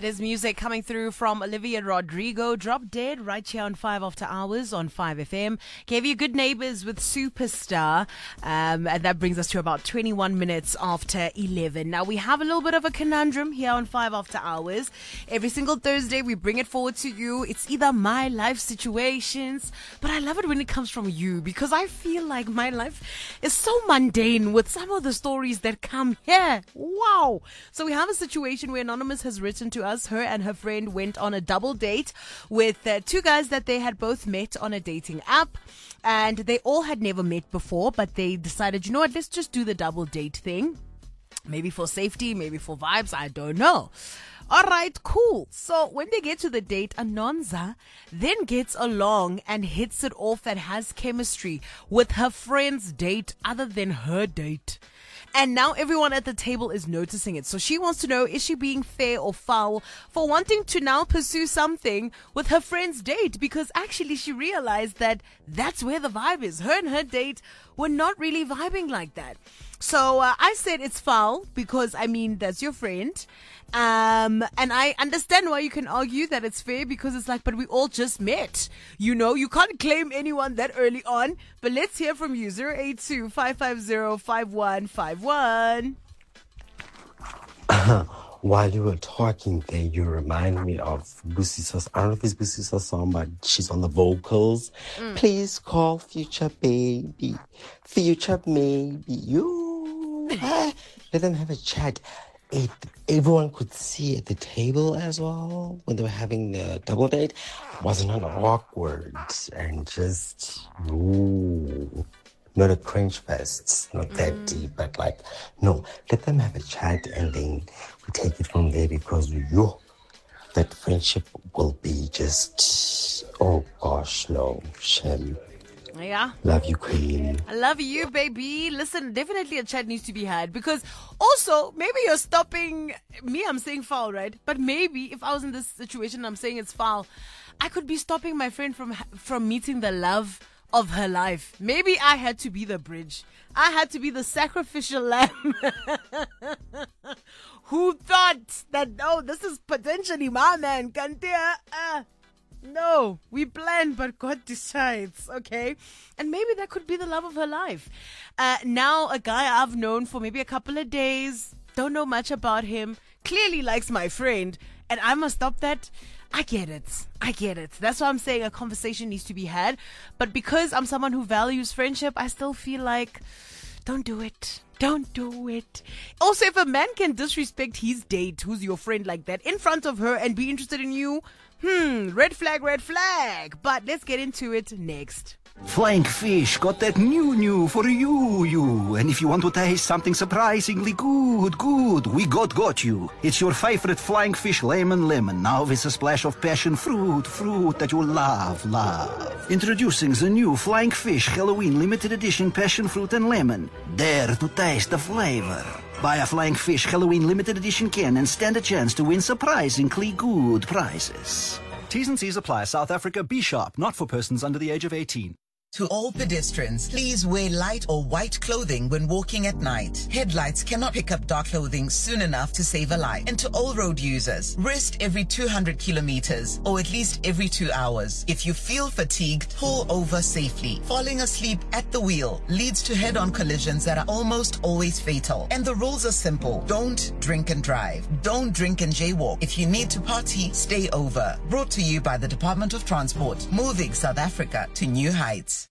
is music coming through from Olivia Rodrigo. Drop Dead right here on 5 After Hours on 5FM. Gave you Good Neighbors with Superstar. And that brings us to about 21 minutes after 11. Now, we have a little bit of a conundrum here on 5 After Hours. Every single Thursday, we bring it forward to you. It's either my life situations, but I love it when it comes from you because I feel like my life is so mundane with some of the stories that come here. Wow. So we have a situation where Anonymous has written to us. Her and her friend went on a double date with two guys that they had both met on a dating app. And they all had never met before, but they decided, you know what, let's just do the double date thing. Maybe for safety, maybe for vibes, I don't know. All right, cool. So when they get to the date, Anonza then gets along and hits it off and has chemistry with her friend's date other than her date. And now everyone at the table is noticing it. So she wants to know, is she being fair or foul for wanting to now pursue something with her friend's date? Because actually she realized that that's where the vibe is. Her and her date were not really vibing like that. So I said it's foul because, I mean, that's your friend. And I understand why you can argue that it's fair because it's like, but we all just met. You know, you can't claim anyone that early on. But let's hear from you, 082-550-5151. While you were talking there, you remind me of Busisa's, I don't know if it's Busisa's song, but she's on the vocals. Please call future baby, future maybe you. Let them have a chat. Everyone could see at the table as well when they were having the double date. Wasn't it awkward and just, ooh. Not a cringe fest, not that deep, but like, no, let them have a chat and then we take it from there because that friendship will be just, oh gosh, no, shame. Yeah. Love you, Queen. I love you, baby. Listen, definitely a chat needs to be had because also maybe you're stopping me. I'm saying foul, right? But maybe if I was in this situation, I'm saying it's foul. I could be stopping my friend from meeting the love of her life. Maybe I had to be the bridge. I had to be the sacrificial lamb who thought that, oh, this is potentially my man. No, we plan, but God decides, okay? And maybe that could be the love of her life. Now, a guy I've known for maybe a couple of days, don't know much about him, clearly likes my friend, and I must stop that. I get it. That's why I'm saying a conversation needs to be had. But because I'm someone who values friendship, I still feel like, don't do it. Don't do it. Also, if a man can disrespect his date, who's your friend like that, in front of her and be interested in you, red flag. But let's get into it next. Flying Fish got that new for you. And if you want to taste something surprisingly good, we got you. It's your favorite Flying Fish lemon. Now with a splash of passion fruit that you love. Introducing the new Flying Fish Halloween limited edition passion fruit and lemon. Dare to taste the flavor. Buy a Flying Fish Halloween limited edition can and stand a chance to win surprisingly good prizes. T's and C's apply. South Africa, be sharp, not for persons under the age of 18. To all pedestrians, please wear light or white clothing when walking at night. Headlights cannot pick up dark clothing soon enough to save a life. And to all road users, rest every 200 kilometers or at least every 2 hours. If you feel fatigued, pull over safely. Falling asleep at the wheel leads to head-on collisions that are almost always fatal. And the rules are simple. Don't drink and drive. Don't drink and jaywalk. If you need to party, stay over. Brought to you by the Department of Transport, moving South Africa to new heights.